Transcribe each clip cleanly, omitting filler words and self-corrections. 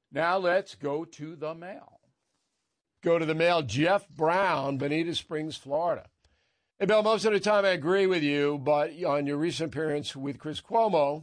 Now let's go to the mail. Go to the mail. Jeff Brown, Bonita Springs, Florida. Hey, Bill, most of the time I agree with you, but on your recent appearance with Chris Cuomo,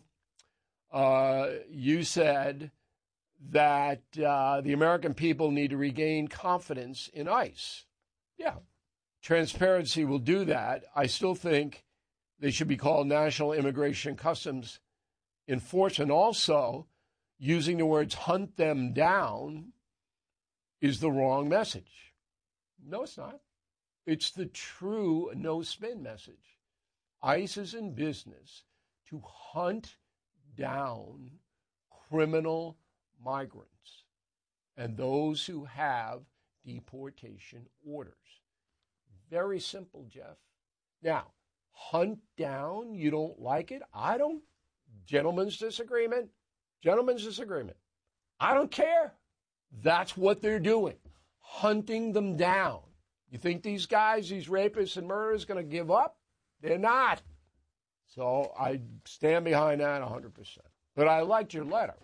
you said that the American people need to regain confidence in ICE. Yeah, transparency will do that. I still think they should be called National Immigration Customs Enforcement. Also, using the words hunt them down is the wrong message. No, it's not. It's the true no-spin message. ICE is in business to hunt down criminal migrants and those who have deportation orders. Very simple, Jeff. Now, hunt down, you don't like it? I don't. Gentlemen's disagreement. Gentlemen's disagreement. I don't care. That's what they're doing, hunting them down. You think these guys, these rapists and murderers, are going to give up? They're not. So I stand behind that 100%. But I liked your letter.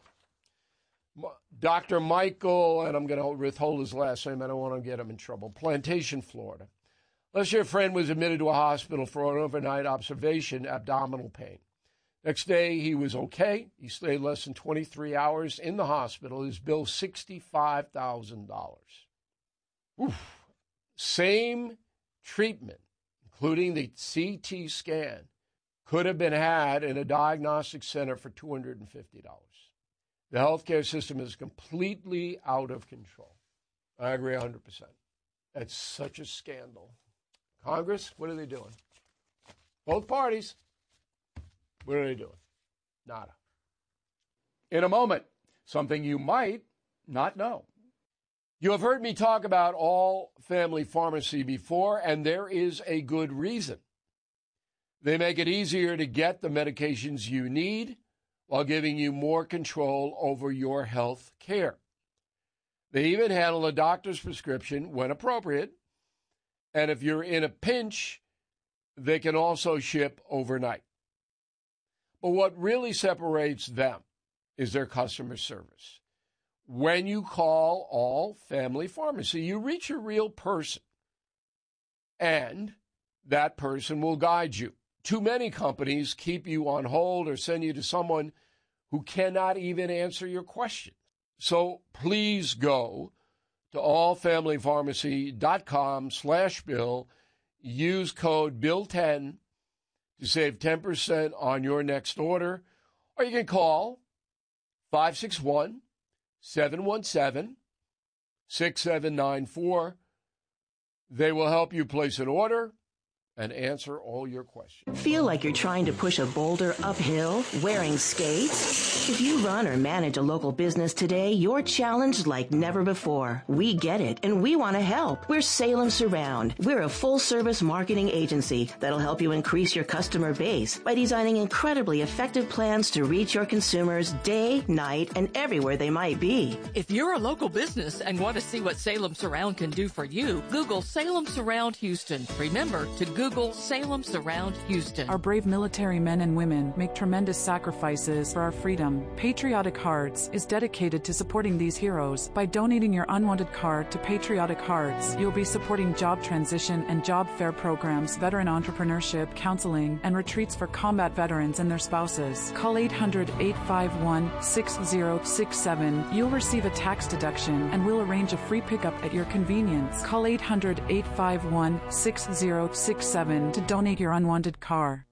Dr. Michael, and I'm going to withhold his last name. I don't want to get him in trouble. Plantation, Florida. Last year, a friend was admitted to a hospital for an overnight observation, abdominal pain. Next day, he was okay. He stayed less than 23 hours in the hospital. His bill, $65,000. Oof. Same treatment, including the CT scan, could have been had in a diagnostic center for $250. The healthcare system is completely out of control. I agree 100%. That's such a scandal. Congress, what are they doing? Both parties, what are they doing? Nada. In a moment, something you might not know. You have heard me talk about All Family Pharmacy before, and there is a good reason. They make it easier to get the medications you need while giving you more control over your health care. They even handle a doctor's prescription when appropriate, and if you're in a pinch, they can also ship overnight. But what really separates them is their customer service. When you call All Family Pharmacy, you reach a real person, and that person will guide you. Too many companies keep you on hold or send you to someone who cannot even answer your question. So please go to allfamilypharmacy.com/Bill. Use code BILL10 to save 10% on your next order. Or you can call 561-717-6794. They will help you place an order and answer all your questions. Feel like you're trying to push a boulder uphill wearing skates? If you run or manage a local business today, you're challenged like never before. We get it, and we want to help. We're Salem Surround. We're a full-service marketing agency that'll help you increase your customer base by designing incredibly effective plans to reach your consumers day, night, and everywhere they might be. If you're a local business and want to see what Salem Surround can do for you, Google Salem Surround Houston. Remember to Google Salem Surround Houston. Our brave military men and women make tremendous sacrifices for our freedom. Patriotic Hearts is dedicated to supporting these heroes. By donating your unwanted card to Patriotic Hearts, you'll be supporting job transition and job fair programs, veteran entrepreneurship, counseling, and retreats for combat veterans and their spouses. Call 800-851-6067. You'll receive a tax deduction, and we'll arrange a free pickup at your convenience. Call 800-851-6067 to donate your unwanted car.